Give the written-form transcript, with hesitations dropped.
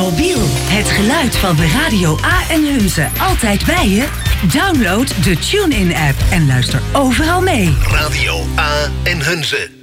mobiel. Het geluid van de Radio A en Hunze altijd bij je? Download de TuneIn-app en luister overal mee. Radio A en Hunze.